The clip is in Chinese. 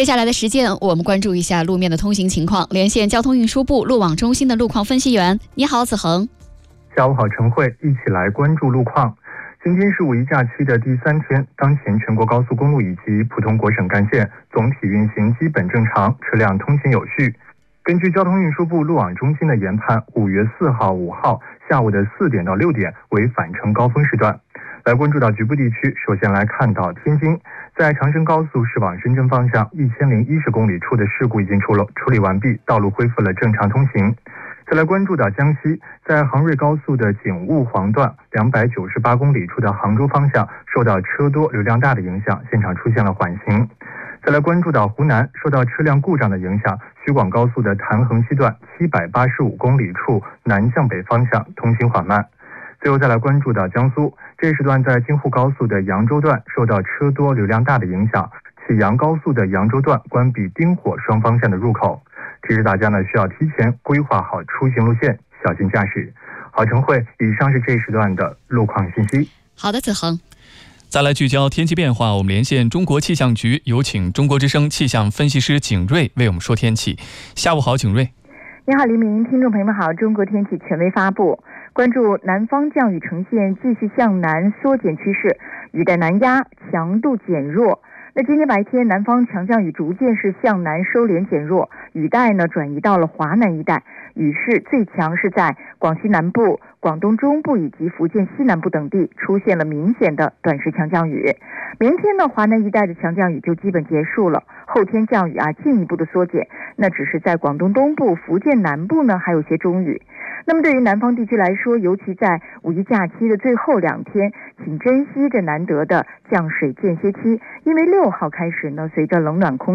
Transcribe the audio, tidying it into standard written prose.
接下来的时间，我们关注一下路面的通行情况。连线交通运输部路网中心的路况分析员，你好，子恒。 下午好，陈慧，一起来关注路况。今天是五一假期的第3天，当前全国高速公路以及普通国省干线总体运行基本正常，车辆通行有序。根据交通运输部路网中心的研判，5月4号、5号下午的4点到6点为返程高峰时段。来关注到局部地区，首先来看到天津，在长深高速驶往深圳方向1010公里处的事故已经处理完毕，道路恢复了正常通行。再来关注到江西，在杭瑞高速的景务黄段298公里处的杭州方向，受到车多流量大的影响，现场出现了缓行。再来关注到湖南，受到车辆故障的影响，徐广高速的谭衡西段785公里处南向北方向通行缓慢。最后再来关注到江苏，这时段在京沪高速的扬州段受到车多流量大的影响，启阳高速的扬州段关闭丁火双方向的入口。提示大家呢，需要提前规划好出行路线，小心驾驶。好，陈慧，以上是这时段的路况信息。 好的，子恒。 再来聚焦天气变化，我们连线中国气象局，有请中国之声气象分析师景睿为我们说天气。下午好，景睿。 你好，黎明，听众朋友们好。中国天气权威发布，关注南方降雨呈现继续向南缩减趋势，雨带南压，强度减弱。那今天白天，南方强降雨逐渐是向南收敛减弱，雨带呢转移到了华南一带，雨势最强是在广西南部、广东中部以及福建西南部等地出现了明显的短时强降雨。明天呢，华南一带的强降雨就基本结束了，后天降雨进一步的缩减，那只是在广东东部、福建南部呢还有些中雨。那么对于南方地区来说，尤其在五一假期的最后2天，请珍惜这难得的降水间歇期，因为6号开始呢，随着冷暖空